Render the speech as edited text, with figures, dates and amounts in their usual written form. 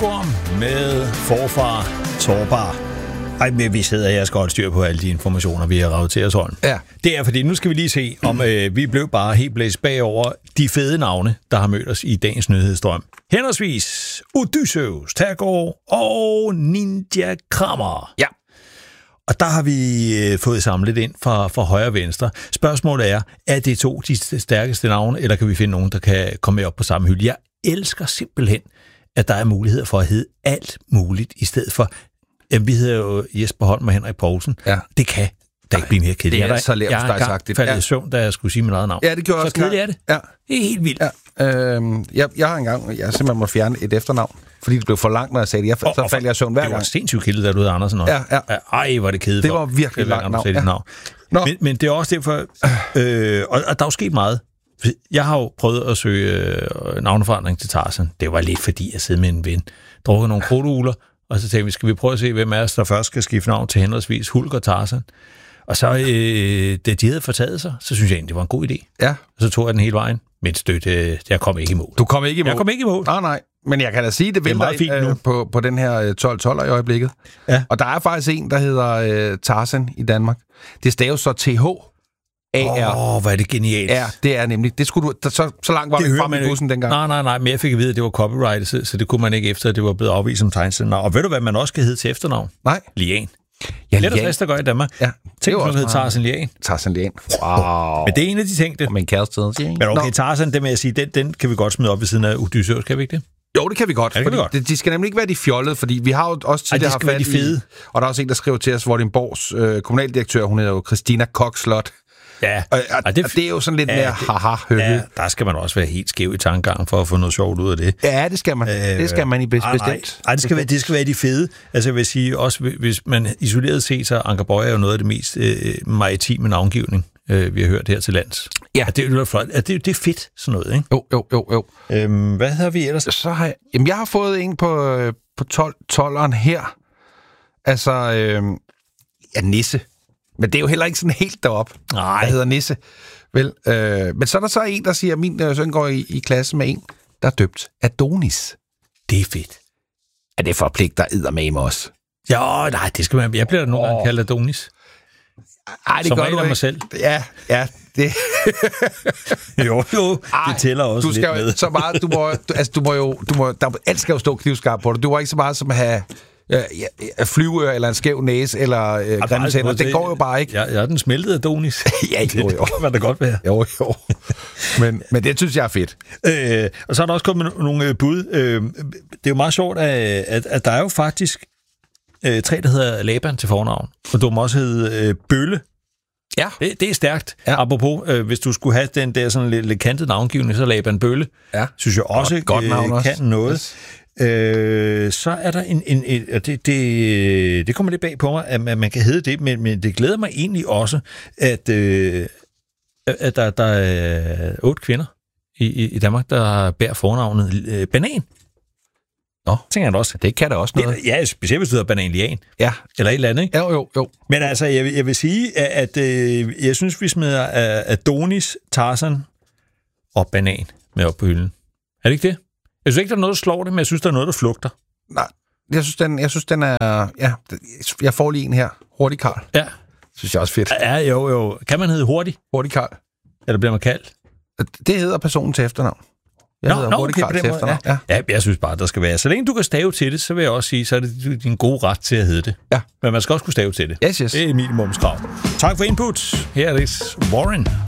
Hugorm med forfar Torbar. Ej, men vi sidder her og skal holde styr på alle de informationer, vi har ravet til os hånd. Ja. Det er fordi, nu skal vi lige se, om vi blev bare helt blæst bagover de fede navne, der har mødt os i dagens nyhedsstrøm. Henholdsvis Odysseus Tergård og Ninja Krammer. Ja. Og der har vi fået samlet ind fra højre og venstre. Spørgsmålet er det to de stærkeste navne, eller kan vi finde nogen, der kan komme med op på samme hylde? Jeg elsker simpelthen, at der er muligheder for at hedde alt muligt, i stedet for, vi hedder jo Jesper Holm og Henrik Poulsen. Ja. Det kan da ikke blive mere kedeligt. Det er så lært for dig sagt. Jeg faldt i søvn, da jeg skulle sige mit eget navn. Ja, det gjorde så også. kedeligt er det. Ja. Det er helt vildt. Ja. Jeg har engang, jeg simpelthen må fjerne et efternavn, fordi det blev for langt, når jeg sagde det. Så faldt jeg i søvn hver gang. Det var sindssygt kedeligt, da du hed Andersen også. Ja. Ej, hvor det kedeligt. Det var virkelig langt navn. Men det er også derfor, og der er jo sket meget. Jeg har jo prøvet at søge navneforandring til Tarzan. Det var lidt fordi, jeg sidder med en ven, drukker nogle krudtugler, og så tænkte vi, skal vi prøve at se, hvem af os, der først skal skifte navn til henholdsvis Hulk og Tarzan. Og så, da de havde fortaget sig, så synes jeg egentlig, det var en god idé. Ja. Og så tog jeg den hele vejen, men støtte, jeg kom ikke i mål. Du kom ikke i mål? Jeg kom ikke i mål. Nej. Men jeg kan da sige, det vælter ind på den her 12-12'er i øjeblikket. Ja. Og der er faktisk en, der hedder Tarzan i Danmark. Det staves så TH-AR. Hvor er det genialt. Ja, det er nemlig. Det skulle du, så langt var det frem i bussen dengang. Nej, men jeg fik at vide, at det var copyrightet, så det kunne man ikke efter, at det var blevet afvist som tegnsætnavn. Og ved du, hvad man også skal hedde til efternavn? Nej. Lian. Ja, det er der der gør i Danmark. Ja. Tænk, at hedder Tarzan Lian. Tarzan Lian. Wow. Men det er en af de ting, det. Men kæreste. Men okay, Tarzan, det vil jeg sige, den kan vi godt smide op ved siden af Odysseus, kan vi ikke det? Jo, det kan vi godt. Ja, de skal nemlig ikke være de fjollede, fordi vi har jo også tidligere haft fat de fede. Og der er også en, der skriver til os, Vordingborgs kommunaldirektør, hun hedder jo Christina Kokslot. Ja. Og det er jo sådan lidt mere haha-høvle. Ja, der skal man også være helt skæv i tankegangen for at få noget sjovt ud af det. Ja, det skal man. Det skal man i bestemt. Nej, det skal være de fede. Altså jeg vil sige, også hvis man isoleret set, så Anker Boye er jo noget af det mest maritime navngivning, vi har hørt her til lands. Ja. Det er flot. Det er fedt, sådan noget, ikke? Jo. Hvad har vi ellers? Så har jeg har fået en på 12'eren her. Altså, Nisse. Men det er jo heller ikke sådan helt derop. Nej. Der hedder Nisse. Vel, men så er der så en, der siger, at min søn går i klasse med en, der er døbt Adonis. Det er fedt. Er det forpligter eddermame også? Ja, nej, det skal man. Jeg bliver da nogle gange kaldt Adonis. Ej, det som gør du ikke. Mig selv. Ja, det. jo, det tæller også lidt med. Så meget, alt skal jo stå knivskarpt på dig. Du var ikke så meget som at have flyveør, eller en skæv næse, eller grimme tænder. Det går jo bare ikke. Jeg er den smeltede Adonis. Ja, jo. Det kan da godt være. Jo. Men det synes jeg er fedt. Og så er der også kommet nogle bud. Det er jo meget sjovt, at der er jo faktisk 3, der hedder Laban til fornavn. Og du må også hedde Bølle. Ja. Det er stærkt. Ja. Apropos, hvis du skulle have den der sådan lidt kantet navngivning, så Laban Bølle. Ja. Synes jeg også godt navn også. Kan noget. Yes. Så er der det kommer lidt bag på mig, at man kan hedde det, men det glæder mig egentlig også, at der er 8 kvinder i Danmark, der bærer fornavnet Banan. Nå, tænker jeg også. Det kan da også noget. Ja, specielt hvis du hedder Banan Lian. Ja. Eller et eller andet, ikke? Jo. Men altså, jeg vil sige, at jeg synes, vi smider Adonis, Tarzan og Banan med op på hylden. Er det ikke det? Jeg synes ikke, der er noget, der slår det, men jeg synes, der er noget, der flugter. Nej, jeg synes, den er... Ja, jeg får lige en her. Hurtig Karl. Ja. Synes jeg også fedt. Ja, jo. Kan man hedde Hurtig? Hurtig Karl. Eller bliver man kaldt? Det hedder personen til efternavn. Okay, på den måde. Ja, jeg synes bare, der skal være. Så længe du kan stave til det, så vil jeg også sige, så er det din gode ret til at hedde det. Ja. Men man skal også kunne stave til det. Yes. Det er minimumskrav. Tak for input. Her er det Warren.